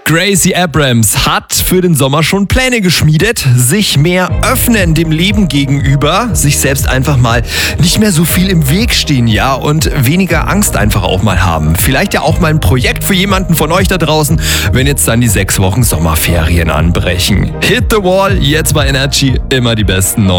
Gracie Abrams hat für den Sommer schon Pläne geschmiedet, sich mehr öffnen dem Leben gegenüber, sich selbst einfach mal nicht mehr so viel im Weg stehen, ja, und weniger Angst einfach auch mal haben. Vielleicht ja auch mal ein Projekt für jemanden von euch da draußen, wenn jetzt dann die 6 Wochen Sommerferien anbrechen. Hit the Wall, jetzt bei Energy, immer die besten neuen.